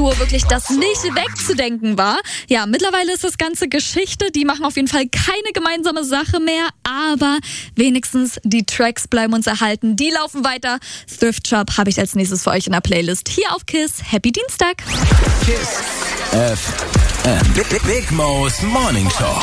Duo wirklich das nicht wegzudenken war. Ja, mittlerweile ist das Ganze Geschichte. Die machen auf jeden Fall keine gemeinsame Sache mehr, aber wenigstens die Tracks bleiben uns erhalten. Die laufen weiter. Thrift Shop habe ich als nächstes für euch in der Playlist hier auf KISS. Happy Dienstag! KISS FM. Big Mo's Morning Show.